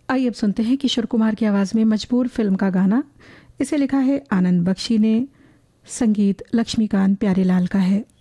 आइए अब सुनते हैं किशोर कुमार की आवाज़ में मजबूर फिल्म का गाना। इसे लिखा है आनंद बख्शी ने, संगीत लक्ष्मीकांत प्यारेलाल का है।